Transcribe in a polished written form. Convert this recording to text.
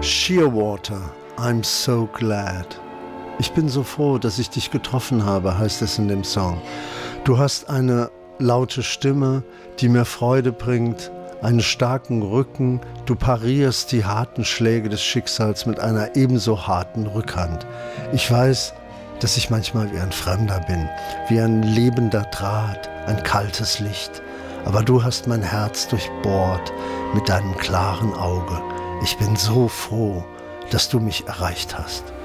Shearwater, I'm so glad. Ich bin so froh, dass ich dich getroffen habe, heißt es in dem Song. Du hast eine laute Stimme, die mir Freude bringt, einen starken Rücken. Du parierst die harten Schläge des Schicksals mit einer ebenso harten Rückhand. Ich weiß, dass ich manchmal wie ein Fremder bin, wie ein lebender Draht, ein kaltes Licht. Aber du hast mein Herz durchbohrt mit deinem klaren Auge. Ich bin so froh, dass du mich erreicht hast.